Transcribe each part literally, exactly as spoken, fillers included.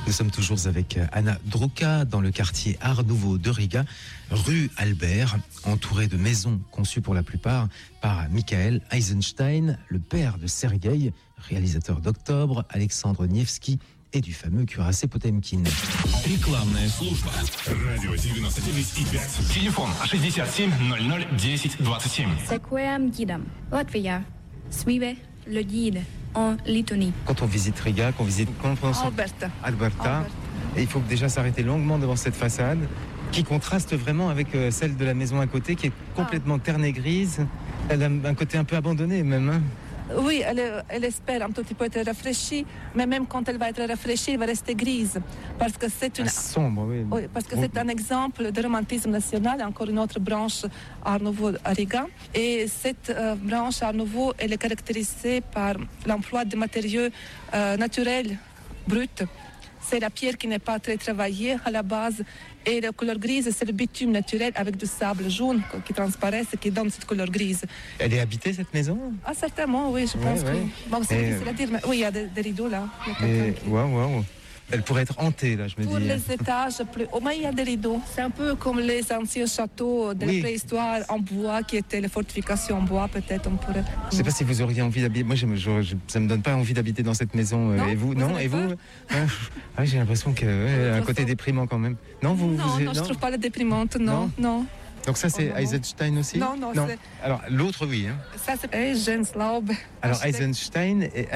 Nous sommes toujours avec Anna Drucka dans le quartier Art Nouveau de Riga, rue Albert, entourée de maisons conçues pour la plupart par Michael Eisenstein, le père de Sergueï, réalisateur d'Octobre, Alexandre Nevsky et du fameux cuirassé Potemkin. Рекламная служба. Радио девяносто девять и пять. Телефон шестьдесят семь ноль ноль десять двадцать семь. Sequem guidam. Latvia. Suive le guide en Lettonie. Quand on visite Riga, qu'on visite comment on prononce Alberta. Alberta. Alberta. Et il faut déjà s'arrêter longuement devant cette façade qui contraste vraiment avec celle de la maison à côté qui est complètement terne et grise. Elle a un côté un peu abandonné même. Hein. Oui, elle, elle espère un tout petit peu être rafraîchie, mais même quand elle va être rafraîchie, elle va rester grise. Parce que c'est une... Ah, sombre, oui. Oui, parce que bon. c'est un exemple de romantisme national, encore une autre branche Art Nouveau à Riga. Et cette euh, branche Art Nouveau, elle est caractérisée par l'emploi de matériaux euh, naturels, bruts. C'est la pierre qui n'est pas très travaillée à la base. Et la couleur grise, c'est le bitume naturel avec du sable jaune qui transparaît, qui donne cette couleur grise. Elle est habitée, cette maison? Ah, certainement, oui, je pense ouais, ouais. que... Bon, c'est Et difficile à dire, mais oui, il y a des, des rideaux là. Waouh, waouh. Elle pourrait être hantée, là, je me Pour dis. les étages, plus... au moins il y a des rideaux. C'est un peu comme les anciens châteaux de oui. la préhistoire en bois, qui étaient les fortifications en bois, peut-être on pourrait... Je ne sais pas si vous auriez envie d'habiter. Moi, je, je, je, ça ne me donne pas envie d'habiter dans cette maison. Non, et vous, vous non? Et vous ah, j'ai l'impression qu'il ouais, y a un côté déprimant quand même. Non, vous, non, vous non, je ne trouve pas la déprimante, non, non. non. Donc ça, c'est oh, Eisenstein aussi? Non, non, non. c'est... Alors, l'autre, oui. Hein. Ça, c'est Eisenslaub. Alors, Eisenstein et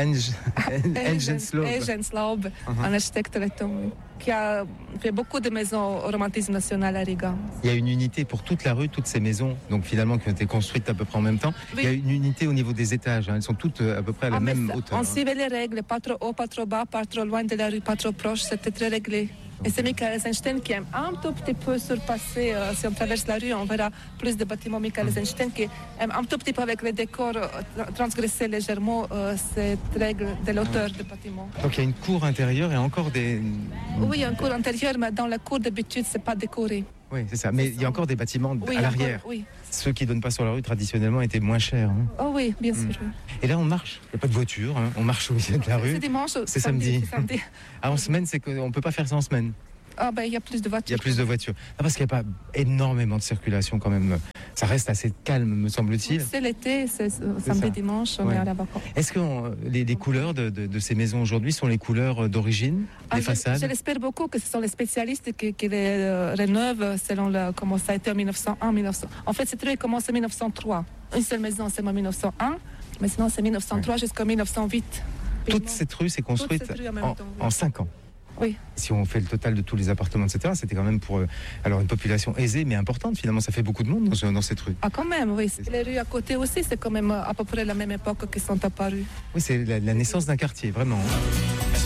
Eisenslaub. Eisenslaub, uh-huh. Un architecte letton qui a fait beaucoup de maisons au romantisme national à Riga. Il y a une unité pour toute la rue, toutes ces maisons, donc finalement qui ont été construites à peu près en même temps. Oui. Il y a une unité au niveau des étages, hein. Elles sont toutes à peu près à la ah, même hauteur. On suivait les règles, pas trop haut, pas trop bas, pas trop loin de la rue, pas trop proche, c'était très réglé. Et c'est Michael Eisenstein qui aime un tout petit peu surpasser, euh, si on traverse la rue, on verra plus de bâtiments Michael Eisenstein qui aime un tout petit peu avec les décors euh, transgresser légèrement euh, cette règle de l'auteur du bâtiment. Donc il y a une cour intérieure et encore des... Oui, il y a une cour intérieure, mais dans la cour d'habitude, c'est pas décoré. Oui, c'est ça. Mais c'est il y a encore des bâtiments oui, à l'arrière. Encore, oui. Ceux qui ne donnent pas sur la rue, traditionnellement, étaient moins chers. Hein. Oh oui, bien sûr. Mmh. Et là, on marche. Il n'y a pas de voiture. Hein. On marche au milieu de la rue. C'est dimanche. C'est samedi. samedi. samedi. Ah, en semaine, c'est qu'on ne peut pas faire ça en semaine. Ah ben, il y a plus de voitures. Il y a plus de voitures. Ah, parce qu'il n'y a pas énormément de circulation quand même. Ça reste assez calme, me semble-t-il. C'est l'été, c'est, c'est samedi, ça. Dimanche, on ouais. est à la vacance. Est-ce que on, les, les couleurs de, de, de ces maisons aujourd'hui sont les couleurs d'origine ah, des je, façades? Je l'espère beaucoup que ce sont les spécialistes qui, qui les euh, rénovent selon le, comment ça a été en mille neuf cent un mille neuf cents. En fait, cette rue commence en mille neuf cent trois. Une seule maison, c'est en mille neuf cent un, mais sinon c'est mille neuf cent trois ouais. jusqu'en mille neuf cent huit. Toute cette rue s'est construite rue en, en, temps, oui. en cinq ans. Oui. Si on fait le total de tous les appartements, et cetera, c'était quand même pour euh, alors une population aisée mais importante. Finalement, ça fait beaucoup de monde dans, dans cette rue. Ah, quand même, oui. Les rues à côté aussi, c'est quand même à peu près la même époque qui sont apparues. Oui, c'est la, la naissance d'un quartier, vraiment.